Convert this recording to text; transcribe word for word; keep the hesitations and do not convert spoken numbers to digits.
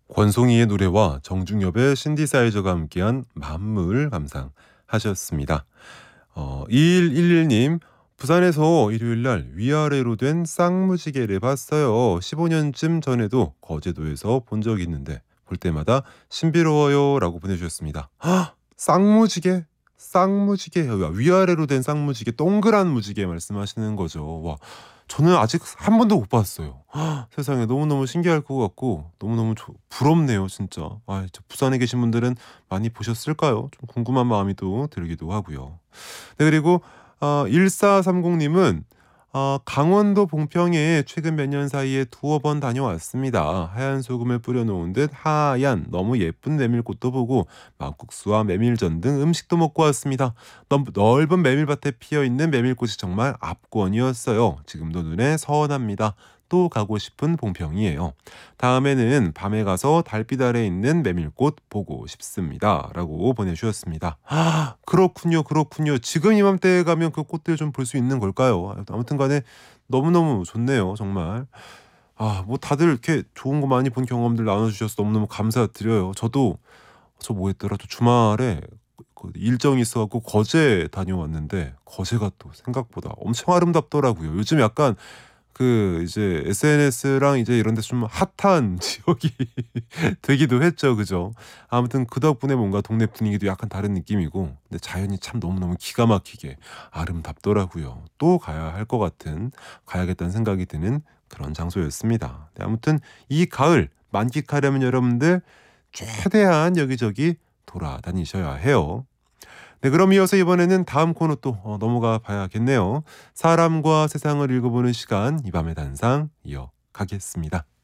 권송이의 노래와 정중엽의 신디사이저가 함께한 만물 감상하셨습니다. 어, 이일일일 님, 부산에서 일요일날 위아래로 된 쌍무지개를 봤어요. 십오 년쯤 전에도 거제도에서 본 적이 있는데 볼 때마다 신비로워요 라고 보내주셨습니다. 헉, 쌍무지개? 쌍무지개 위아래로 된 쌍무지개, 동그란 무지개 말씀하시는 거죠. 와, 저는 아직 한 번도 못 봤어요. 헉, 세상에 너무너무 신기할 것 같고 너무너무 조- 부럽네요 진짜. 아, 저 부산에 계신 분들은 많이 보셨을까요? 좀 궁금한 마음이 또 들기도 하고요. 네, 그리고 어, 일사삼공 님은 어, 강원도 봉평에 최근 몇 년 사이에 두어 번 다녀왔습니다. 하얀 소금을 뿌려놓은 듯 하얀 너무 예쁜 메밀꽃도 보고 막국수와 메밀전 등 음식도 먹고 왔습니다. 넓, 넓은 메밀밭에 피어있는 메밀꽃이 정말 압권이었어요. 지금도 눈에 선합니다. 또 가고 싶은 봉평이에요. 다음에는 밤에 가서 달빛 아래 있는 메밀꽃 보고 싶습니다. 라고 보내주셨습니다. 아, 그렇군요. 그렇군요. 지금 이맘때에 가면 그 꽃들 좀 볼 수 있는 걸까요? 아무튼 간에 너무너무 좋네요. 정말. 아, 뭐 다들 이렇게 좋은 거 많이 본 경험들 나눠주셔서 너무너무 감사드려요. 저도 저 뭐 했더라? 또 주말에 그 일정이 있어갖고 거제 다녀왔는데 거제가 또 생각보다 엄청 아름답더라고요. 요즘 약간 그 이제 에스엔에스랑 이제 이런 데서 좀 핫한 지역이 되기도 했죠. 그죠? 아무튼 그 덕분에 뭔가 동네 분위기도 약간 다른 느낌이고 근데 자연이 참 너무너무 기가 막히게 아름답더라고요. 또 가야 할 것 같은, 가야겠다는 생각이 드는 그런 장소였습니다. 네, 아무튼 이 가을 만끽하려면 여러분들 최대한 여기저기 돌아다니셔야 해요. 네, 그럼 이어서 이번에는 다음 코너 또 어, 넘어가 봐야겠네요. 사람과 세상을 읽어보는 시간, 이 밤의 단상 이어가겠습니다.